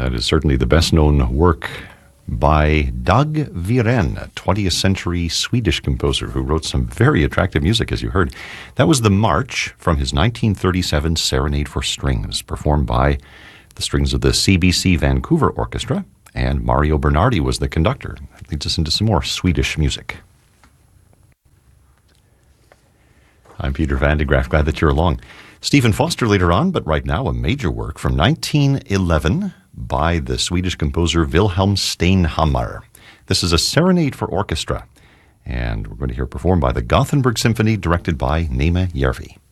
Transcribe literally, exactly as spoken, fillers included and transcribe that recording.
That is certainly the best-known work by Dag Viren, a twentieth century Swedish composer who wrote some very attractive music, as you heard. That was the March from his nineteen thirty-seven Serenade for Strings, performed by the strings of the C B C Vancouver Orchestra, and Mario Bernardi was the conductor. That leads us into some more Swedish music. I'm Peter Van de Graaf. Glad that you're along. Stephen Foster later on, but right now a major work from nineteen eleven by the Swedish composer Wilhelm Steinhammar. This is a serenade for orchestra, and we're going to hear it performed by the Gothenburg Symphony, directed by Nema Järvi.